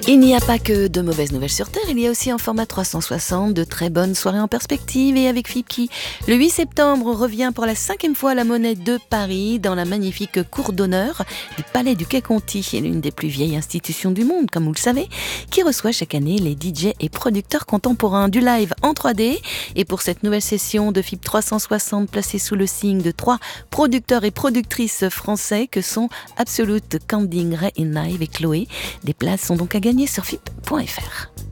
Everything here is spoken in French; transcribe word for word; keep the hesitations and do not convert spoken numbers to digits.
Il n'y a pas que de mauvaises nouvelles sur Terre, il y a aussi un format trois cent soixante, de très bonnes soirées en perspective. Et avec Philippe qui, le huit septembre, revient pour la cinquième fois à la Monnaie de Paris, dans la magnifique cour d'honneur du Palais du Quai Conti, l'une des plus vieilles institutions du monde, comme vous le savez, qui reçoit chaque année les D J et producteurs contemporains du live en trois D. Et pour cette nouvelle session de F I B trois cent soixante, placée sous le signe de trois producteurs et productrices français que sont Absolute, Canding, Ray et Nive et Chloé, des places sont donc à gagner sur F I B point F R.